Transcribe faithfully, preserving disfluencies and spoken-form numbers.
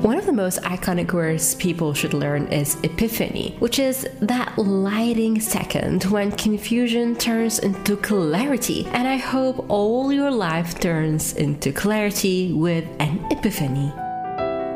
One of the most iconic words people should learn is epiphany, which is that lighting second when confusion turns into clarity. And I hope all your life turns into clarity with an epiphany.